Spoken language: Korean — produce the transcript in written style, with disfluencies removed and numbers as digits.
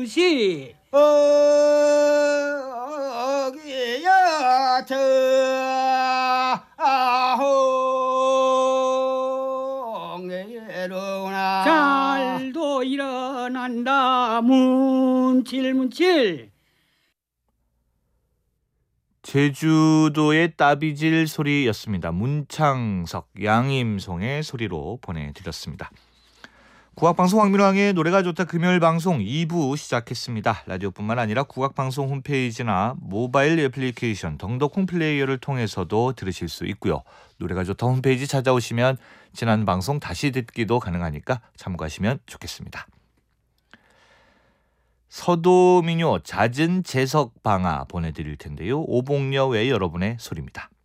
시 어기야 저아홍에로나 잘도 일어난다 문칠문칠. 제주도의 따비질 소리였습니다. 문창석, 양임송의 소리로 보내드렸습니다. 국악방송 황민왕의 노래가 좋다 금요일 방송 2부 시작했습니다. 라디오뿐만 아니라 국악방송 홈페이지나 모바일 애플리케이션 덩덕콩 플레이어를 통해서도 들으실 수 있고요. 노래가 좋다 홈페이지 찾아오시면 지난 방송 다시 듣기도 가능하니까 참고하시면 좋겠습니다. 서도민요 잦은 재석방아 보내드릴 텐데요. 오복녀 외 여러분의 소리입니다.